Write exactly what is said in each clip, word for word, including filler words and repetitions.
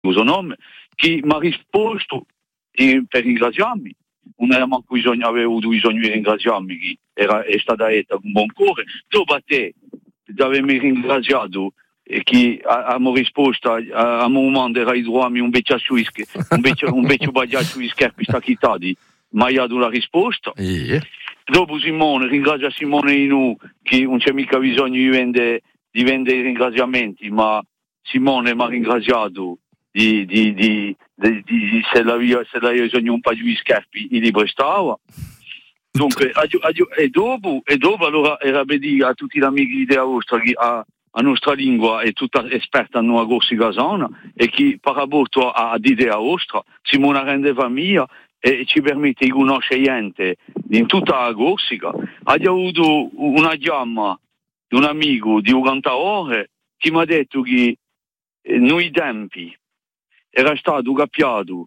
il suo nome, che mi ha risposto in, per ringraziarmi. Non era manco bisogno, avevo bisogno di ringraziarmi, che era, è stata detta con buon cuore. Dopo a te, di avermi ringraziato, e che abbiamo risposto a un momento era di trovarmi un vecchio sui un vecchio un vecchio bagliato sui scherpi stacchitati, ma io ho dato la risposta. Yeah. Dopo Simone, ringrazio Simone Inu, che non c'è mica bisogno di vendere, di vendere i ringraziamenti, ma Simone mi ha ringraziato di, di, di, di, di se l'avevo bisogno un paio di scherpi, li prestava. Dunque, e dopo, e dopo allora era per dire a tutti gli amici di Austria che a, a nostra lingua è tutta esperta in una corsica zona e che per rapporto a, a l'idea Austria, Simone rendeva mia e ci permette di conoscere gente in tutta la Corsica. Ho avuto una chiamata di un amico di quaranta ore che mi ha detto che eh, noi tempi era stato cappiato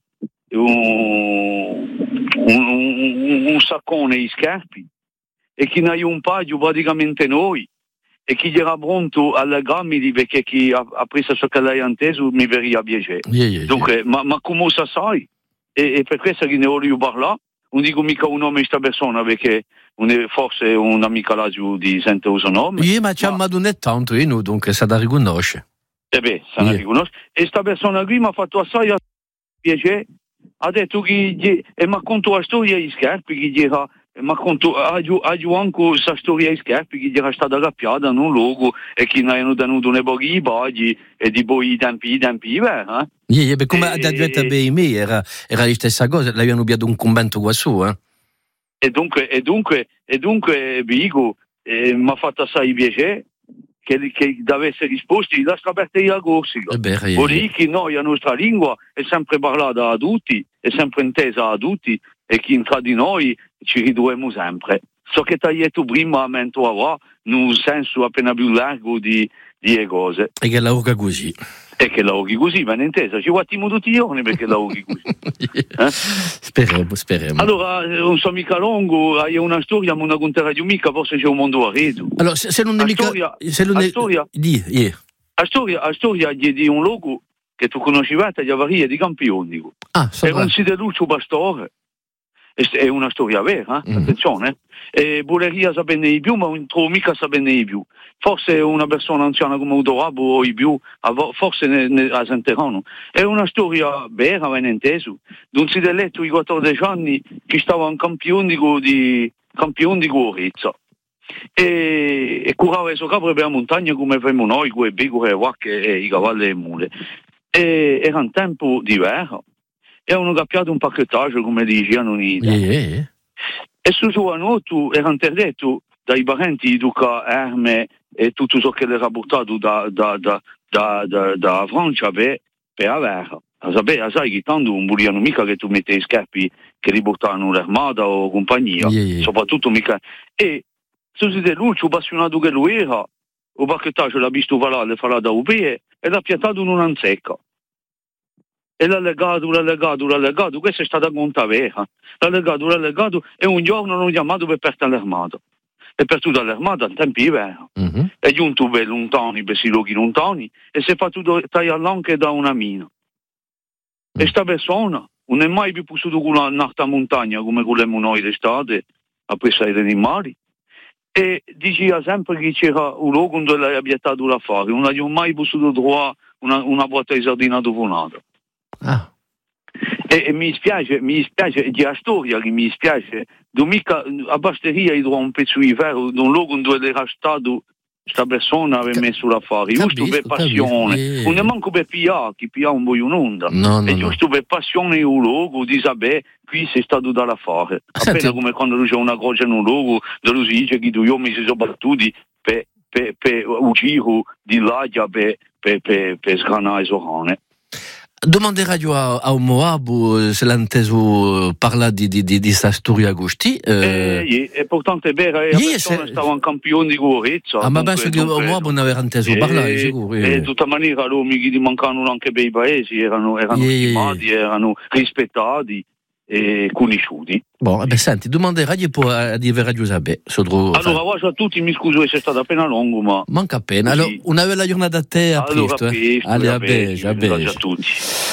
un, un, un, un saccone di scherpi e che ne ha un paio praticamente noi e che era pronto alle grammi perché chi ha, ha preso ciò che lei ha inteso mi veniva a piacere. Yeah, yeah, Dunque, yeah. ma, ma come sa sai? E, e per questo che ne voglio parlare, non dico mica un nome di questa persona perché un, forse è un'amica là giù di sente il suo nome. Sì, ma ci ha ma... non è tanto, io dunque sa da riconoscere. Eh beh, sa da yeah. riconoscere. E questa persona qui mi ha fatto assai a piacere, ha detto che e mi ha contato la storia di scherpi che era ma conto ha anche questa storia di scherpi che era stata cappiata in un luogo e che ne hanno tenuto un po' di baggi e di poi i tempi i tempi eh? Yeah, yeah, come ha detto per me era, era la stessa cosa, l'avevano abbiato un convento qua su eh? e dunque e dunque e dunque dico eh, mi ha fatto assai piacere che, che avesse risposti da scoperta la Corsica. Vuol dire che noi la nostra lingua è sempre parlata a tutti è sempre intesa a tutti e che tra di noi ci riduiamo sempre. So che ti hai detto prima, mento avrà un senso appena più largo di, di cose. E che la uca così. E che la uchi così, ben intesa. Ci guattiamo tutti i giorni perché la uchi così. eh? Speriamo, speriamo. Allora, non so mica lungo, hai una storia, ma una conterà di mica, forse c'è un mondo a redo. Allora, se, se non è mica... Storia, se non è... storia, di, yeah. la storia, la storia di un luogo che tu conoscevate, di Avaria di Campioni. Ah, era un Sideluccio Pastore. È una storia vera, eh? mm. Attenzione. E voleria saperne di più, ma non trovo mica saperne di più. Forse una persona anziana come Udorabo o di più, forse ne, ne la sentiranno. È una storia vera, ben inteso. Non si è letto i quattordici anni che stava un campione di, campione di Gorizia. E, e curava il suo capo per la montagna come facciamo noi, con le pecore, le vacche e i cavalli e le mule. E era un tempo diverso. E hanno cappiato un pacchettaggio, come dicevano in Italia. Yeah, yeah. E su suo noto era interdetto dai parenti di Duca Erme e tutto ciò che era portato da, da, da, da, da, da Francia per, per avere. Sapere, sai che tanto non volevano mica che tu metti i scherpi che li portavano l'armata o compagnia, yeah, yeah. soprattutto mica. E su si l'ultimo appassionato che lui era, il pacchettaggio l'ha visto valare, farà da U P E e l'ha piattato in un'anzecca. E l'ha legato, l'ha legato, l'ha legato, questa è stata conta vera. L'ha legato, l'ha legato e un giorno l'hanno chiamato per perdere l'armata. E per tutta l'armata in tempi veri. Mm-hmm. È giunto per lontani, per si luoghi lontani, e si è fatto tagliare anche da una mina. Mm. E sta persona non è mai più potuto con un'alta montagna come volevamo noi d'estate, a pressare gli animali. E diceva sempre che c'era un luogo dove l'aveva abitato l'affare. Non abbiamo mai potuto trovare una, una botta di sardina dovunata. Ah. E, e mi spiace, mi spiace, di la storia che mi spiace, mica a Basteria io trovo un pezzo di ferro, un luogo dove era stato questa persona aveva messo l'affare, giusto per passione, non è manco per pigliare, chi piglia un boio un'onda, no, no, è giusto no. per passione un luogo, di sapere, qui sei stato dall'affare, appena Senti. come quando c'è una cosa in un luogo, dove si dice che due uomini si sono battuti per, per, per uccidere di l'agia per, per, per, per sgranare il suo cane. Domanderai a, a un Moab se l'ha inteso parlare di, di, di, di questa storia Agosti. Eh, eh, è importante, è vero, la yeah, persona se... stava un campione di Gorizia. Ah, ma penso che un Moab non aveva inteso eh, parlare, sicuro. E di tutta maniera loro che mancavano anche per i paesi, erano, erano yeah, stimati, yeah. erano rispettati. e conosciuti. Boh, eh beh, senti, domande radio può dire Radio Sabè. Allora, guarda a tutti, mi scuso se è stato appena lungo, ma... Manca appena. Allora, una bella giornata a te, a allora, presto. Eh. Allora, a bene, beige, a beige. a tutti.